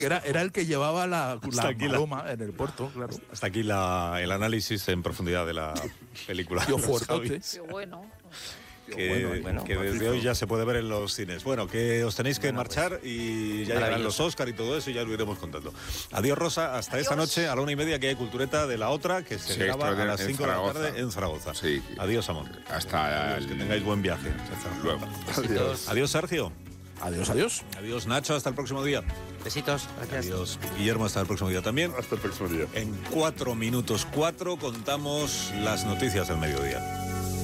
Era el que llevaba la paloma en el puerto, claro. Hasta aquí el análisis en profundidad de la película. Tío fuertote. Qué bueno. Que desde hoy ya se puede ver en los cines. Bueno, que os tenéis que marchar y ya llegarán los Oscar y todo eso y ya lo iremos contando. Adiós, Rosa, hasta esta noche a la 1:30 que hay Cultureta de la otra, que se graba a las 5 de la tarde en Zaragoza. Sí. Adiós, amor. Hasta que tengáis buen viaje. luego. Adiós. Adiós, Sergio. Adiós. Adiós, Nacho, hasta el próximo día. Besitos, gracias. Adiós, Guillermo, hasta el próximo día también. Hasta el próximo día. En 4 minutos 4 contamos las noticias del mediodía.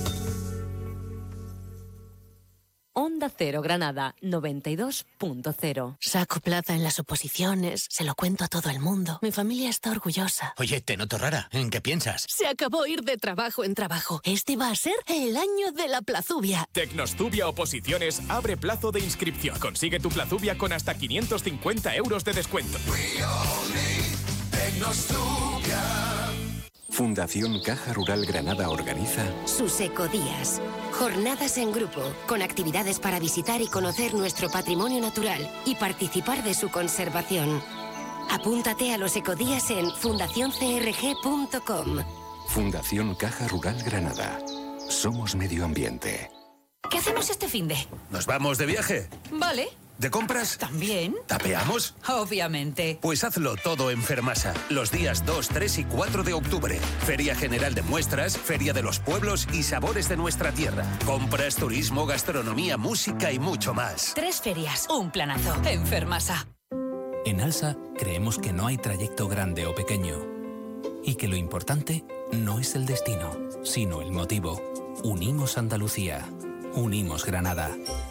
Onda Cero Granada 92.0. Saco plaza en las oposiciones, se lo cuento a todo el mundo. Mi familia está orgullosa. Oye, te noto rara. ¿En qué piensas? Se acabó ir de trabajo en trabajo. Este va a ser el año de la plazubia. Tecnostubia Oposiciones abre plazo de inscripción. Consigue tu plazubia con hasta 550 euros de descuento. Fundación Caja Rural Granada organiza sus ecodías. Jornadas en grupo, con actividades para visitar y conocer nuestro patrimonio natural y participar de su conservación. Apúntate a los ecodías en fundacioncrg.com. Fundación Caja Rural Granada. Somos medio ambiente. ¿Qué hacemos este finde? ¿Nos vamos de viaje? Vale. ¿De compras? ¿También? ¿Tapeamos? Obviamente. Pues hazlo todo en Fermasa, los días 2, 3 y 4 de octubre. Feria General de Muestras, Feria de los Pueblos y Sabores de nuestra tierra. Compras, turismo, gastronomía, música y mucho más. 3 ferias, un planazo. En Fermasa. En Alsa creemos que no hay trayecto grande o pequeño y que lo importante no es el destino, sino el motivo. Unimos Andalucía. Unimos Granada.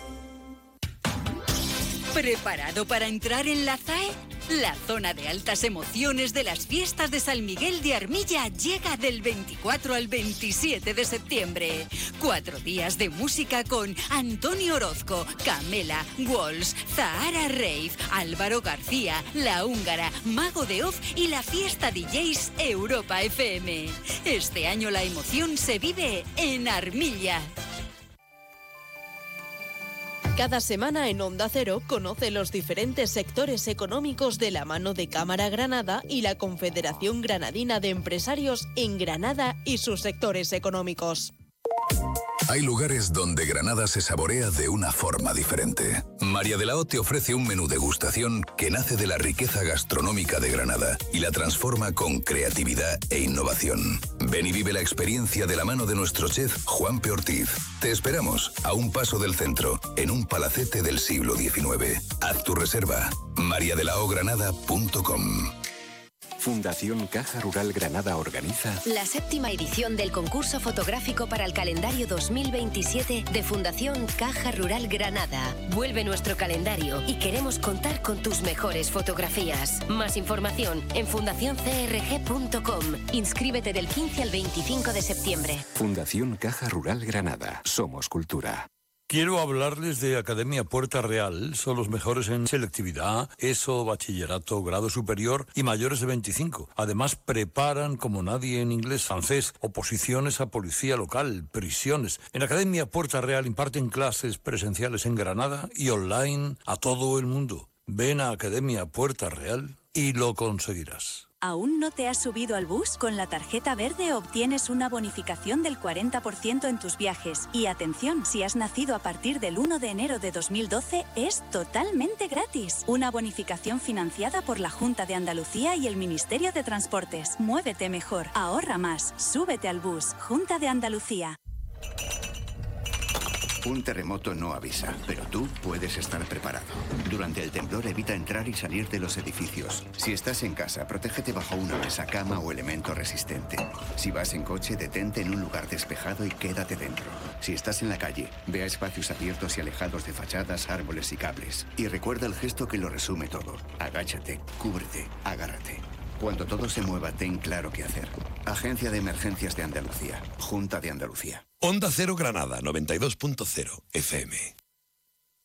¿Preparado para entrar en la ZAE? La zona de altas emociones de las fiestas de San Miguel de Armilla llega del 24 al 27 de septiembre. 4 días de música con Antonio Orozco, Camela, Walls, Zahara Rave, Álvaro García, La Húngara, Mago de Oz y la fiesta DJs Europa FM. Este año la emoción se vive en Armilla. Cada semana en Onda Cero conoce los diferentes sectores económicos de la mano de Cámara Granada y la Confederación Granadina de Empresarios en Granada y sus sectores económicos. Hay lugares donde Granada se saborea de una forma diferente. María de la O te ofrece un menú degustación que nace de la riqueza gastronómica de Granada y la transforma con creatividad e innovación. Ven y vive la experiencia de la mano de nuestro chef Juanpe Ortiz. Te esperamos a un paso del centro, en un palacete del siglo XIX. Haz tu reserva. mariadelaogranada.com. Fundación Caja Rural Granada organiza la 7ª edición del concurso fotográfico para el calendario 2027 de Fundación Caja Rural Granada. Vuelve nuestro calendario y queremos contar con tus mejores fotografías. Más información en fundacioncrg.com. Inscríbete del 15 al 25 de septiembre. Fundación Caja Rural Granada. Somos cultura. Quiero hablarles de Academia Puerta Real. Son los mejores en selectividad, ESO, bachillerato, grado superior y mayores de 25. Además, preparan como nadie en inglés, francés, oposiciones a policía local, prisiones. En Academia Puerta Real imparten clases presenciales en Granada y online a todo el mundo. Ven a Academia Puerta Real y lo conseguirás. ¿Aún no te has subido al bus? Con la tarjeta verde obtienes una bonificación del 40% en tus viajes. Y atención, si has nacido a partir del 1 de enero de 2012, es totalmente gratis. Una bonificación financiada por la Junta de Andalucía y el Ministerio de Transportes. Muévete mejor, ahorra más, súbete al bus. Junta de Andalucía. Un terremoto no avisa, pero tú puedes estar preparado. Durante el temblor evita entrar y salir de los edificios. Si estás en casa, protégete bajo una mesa, cama o elemento resistente. Si vas en coche, detente en un lugar despejado y quédate dentro. Si estás en la calle, ve a espacios abiertos y alejados de fachadas, árboles y cables. Y recuerda el gesto que lo resume todo. Agáchate, cúbrete, agárrate. Cuando todo se mueva, ten claro qué hacer. Agencia de Emergencias de Andalucía. Junta de Andalucía. Onda Cero Granada, 92.0 FM.